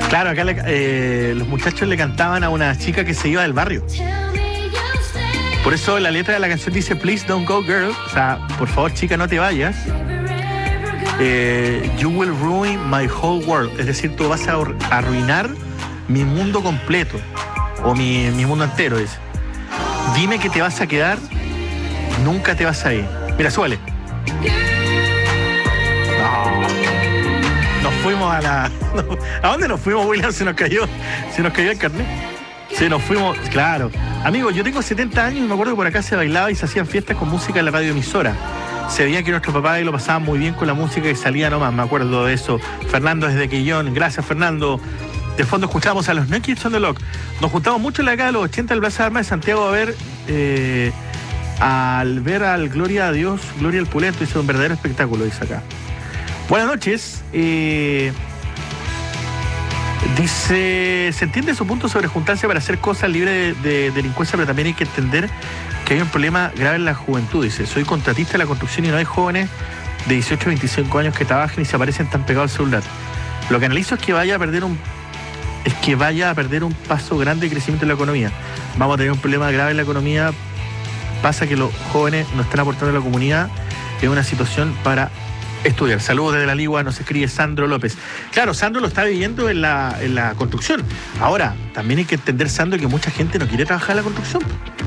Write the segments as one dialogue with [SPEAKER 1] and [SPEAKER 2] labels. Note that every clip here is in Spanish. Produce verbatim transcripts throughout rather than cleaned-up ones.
[SPEAKER 1] Claro, acá le, eh, los muchachos le cantaban a una chica que se iba del barrio. Por eso la letra de la canción dice Please don't go girl. O sea, por favor chica, no te vayas. eh, You will ruin my whole world. Es decir, tú vas a arruinar mi mundo completo. O mi, mi mundo entero, dice. Dime que te vas a quedar, nunca te vas a ir. Mira, súbale. No. Nos fuimos a la... ¿A dónde nos fuimos, William? Se nos cayó, se nos cayó el carnet. Se nos fuimos, claro. Amigos, yo tengo setenta años y me acuerdo que por acá se bailaba y se hacían fiestas con música en la radioemisora. Se veía que nuestros papás lo pasaban muy bien con la música y salía nomás, me acuerdo de eso. Fernando desde Quillón, gracias Fernando. De fondo escuchábamos a los New Kids on the Block. Nos juntamos mucho en la década de los ochenta en el Plaza de Armas de Santiago a ver, eh, al ver al Gloria a Dios, Gloria al Pulento, hizo un verdadero espectáculo, dice acá. Buenas noches. Eh, dice, se entiende su punto sobre juntarse para hacer cosas libres de, de delincuencia, pero también hay que entender que hay un problema grave en la juventud. Dice, soy contratista de la construcción y no hay jóvenes de dieciocho a veinticinco años que trabajen y se aparecen tan pegados al celular. Lo que analizo es que vaya a perder un es que vaya a perder un paso grande de crecimiento en la economía. Vamos a tener un problema grave en la economía. Pasa que los jóvenes no están aportando a la comunidad. Es una situación para estudiar. Saludos desde la Ligua, nos escribe Sandro López. Claro, Sandro lo está viviendo en la, en la construcción. Ahora, también hay que entender, Sandro, que mucha gente no quiere trabajar en la construcción.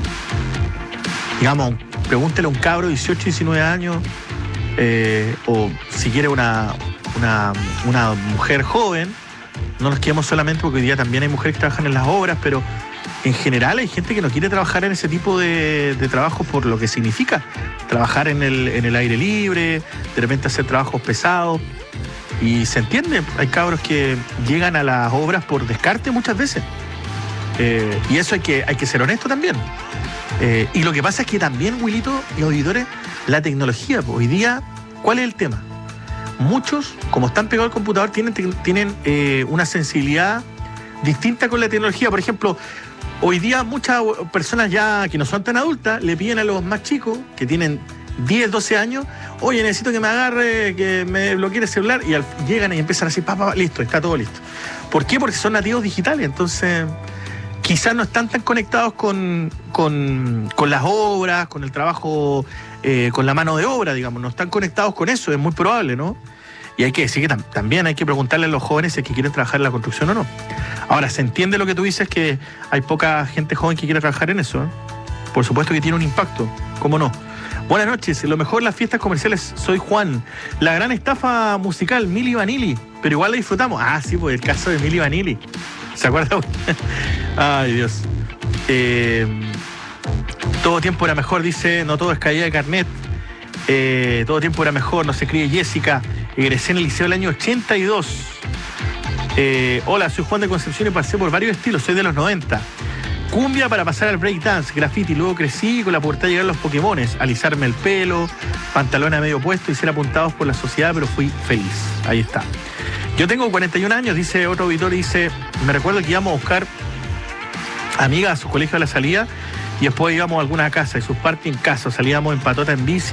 [SPEAKER 1] Digamos, pregúntele a un cabro de dieciocho, diecinueve años, eh, o si quiere una, una, una mujer joven. No nos quedemos solamente porque hoy día también hay mujeres que trabajan en las obras, pero en general hay gente que no quiere trabajar en ese tipo de, de trabajo por lo que significa trabajar en el, en el aire libre, de repente hacer trabajos pesados. Y se entiende, hay cabros que llegan a las obras por descarte muchas veces. Eh, y eso hay que, hay que ser honesto también. Eh, y lo que pasa es que también, Wilito y auditores, la tecnología, hoy día, ¿cuál es el tema? Muchos, como están pegados al computador, tienen, tienen eh, una sensibilidad distinta con la tecnología. Por ejemplo, hoy día muchas personas ya que no son tan adultas le piden a los más chicos, que tienen diez, doce años, oye, necesito que me agarre, que me bloquee el celular, y al, llegan y empiezan a decir, papá, listo, está todo listo. ¿Por qué? Porque son nativos digitales, entonces quizás no están tan conectados con, con, con las obras, con el trabajo, eh, con la mano de obra, digamos, no están conectados con eso, es muy probable, ¿no? Y hay que decir que tam- también hay que preguntarle a los jóvenes si es que quieren trabajar en la construcción o no. Ahora, se entiende lo que tú dices, que hay poca gente joven que quiere trabajar en eso, ¿eh? Por supuesto que tiene un impacto, ¿cómo no? Buenas noches, lo mejor las fiestas comerciales, soy Juan. La gran estafa musical, Milli Vanilli, pero igual la disfrutamos. Ah, sí, pues el caso de Milli Vanilli. ¿Se acuerdan? Ay, Dios. Eh, todo tiempo era mejor, dice, no todo es caída de carnet. Eh, todo tiempo era mejor, nos escribe Jessica. Egresé en el liceo del año ochenta y dos. Eh, hola, soy Juan de Concepción y pasé por varios estilos, soy de los noventa. Cumbia para pasar al breakdance, graffiti, luego crecí y con la pubertad llegaron los Pokémones, alisarme el pelo, pantalón a medio puesto y ser apuntados por la sociedad, pero fui feliz. Ahí está. Yo tengo cuarenta y un años, dice otro auditor, dice, me recuerdo que íbamos a buscar amigas a su colegio a la salida y después íbamos a alguna casa y sus parties en casa, salíamos en patota en bici.